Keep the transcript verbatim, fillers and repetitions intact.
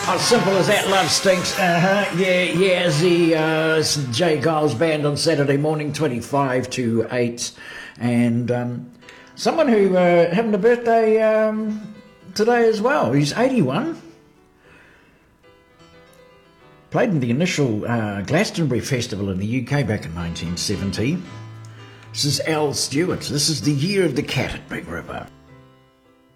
Oh, simple as that, love stinks. Uh-huh, yeah, yeah, the uh, J. Giles Band on Saturday morning, twenty-five to eight. And um, someone who uh, having a birthday um, today as well. He's eighty-one. Played in the initial uh, Glastonbury Festival in the U K back in nineteen seventy. This is Al Stewart. This is the year of the cat at Big River.